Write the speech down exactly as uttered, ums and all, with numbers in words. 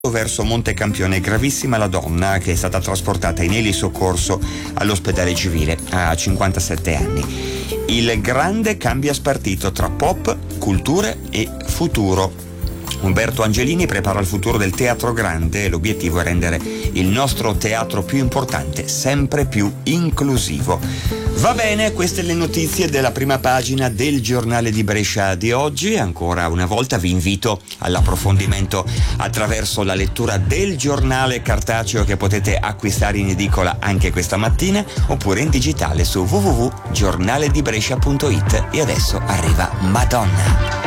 verso Montecampione. Gravissima la donna che è stata trasportata in elisoccorso all'ospedale civile a cinquantasette anni. Il grande cambia spartito tra pop, culture e futuro. Umberto Angelini prepara il futuro del teatro grande e l'obiettivo è rendere il nostro teatro più importante, sempre più inclusivo. Va bene, queste le notizie della prima pagina del giornale di Brescia di oggi. Ancora una volta vi invito all'approfondimento attraverso la lettura del giornale cartaceo che potete acquistare in edicola anche questa mattina oppure in digitale su w w w punto giornale di brescia punto it. E adesso arriva Madonna.